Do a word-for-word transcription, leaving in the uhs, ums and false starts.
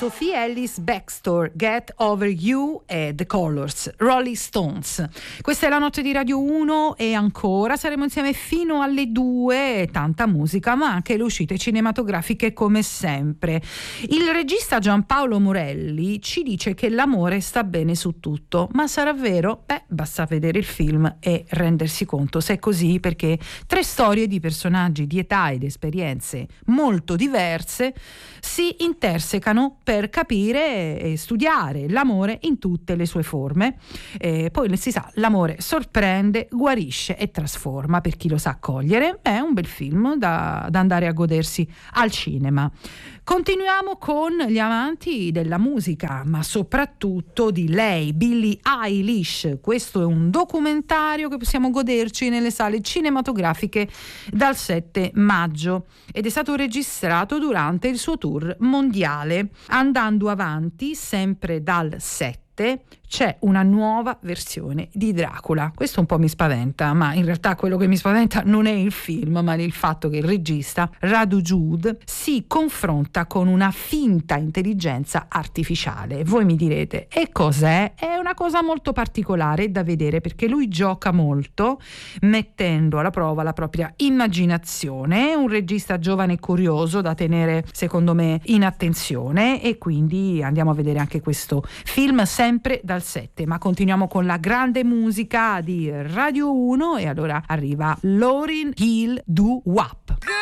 Sophie Ellis Bextor, Get Over You e The Colors, Rolling Stones. Questa è la notte di Radio uno e ancora saremo insieme fino alle due, tanta musica ma anche le uscite cinematografiche come sempre. Il regista Giampaolo Morelli ci dice che l'amore sta bene su tutto, ma sarà vero? Beh, basta vedere il film e rendersi conto se è così, perché tre storie di personaggi di età ed esperienze molto diverse si intersecano per capire e studiare l'amore in tutte le sue forme. E poi si sa, l'amore sorprende, guarisce e trasforma per chi lo sa cogliere. È un bel film da, da andare a godersi al cinema. Continuiamo con gli amanti della musica, ma soprattutto di lei, Billie Eilish. Questo è un documentario che possiamo goderci nelle sale cinematografiche dal sette maggio ed è stato registrato durante il suo tour mondiale. Andando avanti, sempre dal sette, c'è una nuova versione di Dracula. Questo un po' mi spaventa, ma in realtà quello che mi spaventa non è il film, ma il fatto che il regista Radu Jude si confronta con una finta intelligenza artificiale. Voi mi direte, e cos'è? È una cosa molto particolare da vedere, perché lui gioca molto mettendo alla prova la propria immaginazione. È un regista giovane e curioso da tenere, secondo me, in attenzione, e quindi andiamo a vedere anche questo film sempre dal sette. Ma continuiamo con la grande musica di Radio uno e allora arriva Lauryn Hill Doo Wop.